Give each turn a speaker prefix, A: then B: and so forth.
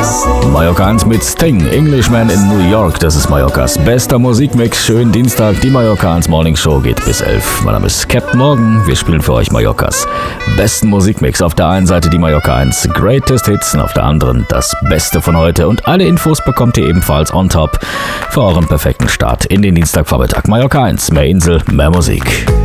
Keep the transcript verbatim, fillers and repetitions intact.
A: Mallorca eins mit Sting, Englishman in New York, das ist Mallorcas bester Musikmix. Schönen Dienstag, die Mallorca eins Morning Show geht bis elf. Mein Name ist Captain Morgan, wir spielen für euch Mallorcas besten Musikmix. Auf der einen Seite die Mallorca eins Greatest Hits und auf der anderen das Beste von heute. Und alle Infos bekommt ihr ebenfalls on top für euren perfekten Start in den Dienstagvormittag. Mallorca eins, mehr Insel, mehr Musik.